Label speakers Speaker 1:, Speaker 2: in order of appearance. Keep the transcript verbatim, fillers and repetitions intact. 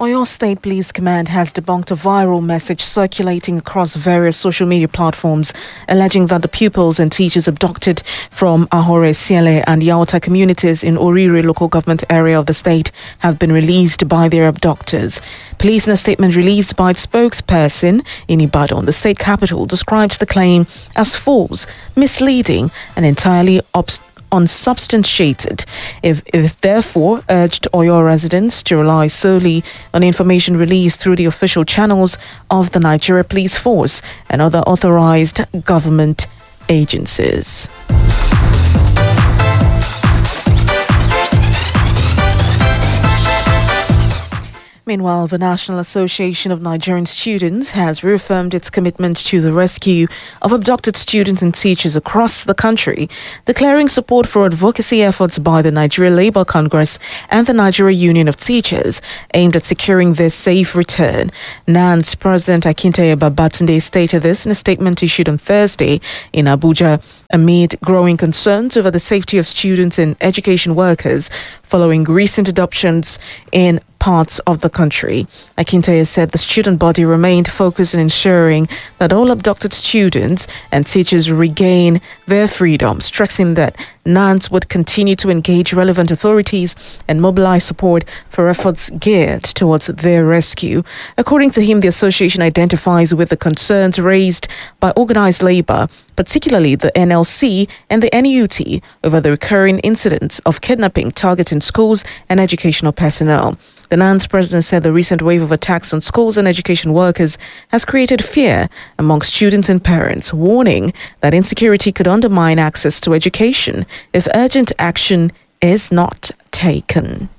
Speaker 1: Oyo State Police Command has debunked a viral message circulating across various social media platforms alleging that the pupils and teachers abducted from Ahore, Siele and Yauta communities in Oriri local government area of the state have been released by their abductors. Police in a statement released by its spokesperson in Ibadan, the state capital, described the claim as false, misleading and entirely obscure. unsubstantiated. If, if therefore urged Oyo residents to rely solely on information released through the official channels of the Nigeria Police Force and other authorized government agencies. Meanwhile, the National Association of Nigerian Students has reaffirmed its commitment to the rescue of abducted students and teachers across the country, declaring support for advocacy efforts by the Nigeria Labour Congress and the Nigeria Union of Teachers aimed at securing their safe return. N A N's President Akintaye Babatunde stated this in a statement issued on Thursday in Abuja amid growing concerns over the safety of students and education workers following recent adoptions in parts of the country. Akintaye said the student body remained focused on ensuring that all abducted students and teachers regain their freedom, stressing that N A N S would continue to engage relevant authorities and mobilize support for efforts geared towards their rescue. According to him, the association identifies with the concerns raised by organized labor, particularly the N L C and the N U T, over the recurring incidents of kidnapping targeting schools and educational personnel. The N A N S president said the recent wave of attacks on schools and education workers has created fear among students and parents, warning that insecurity could undermine access to education if urgent action is not taken.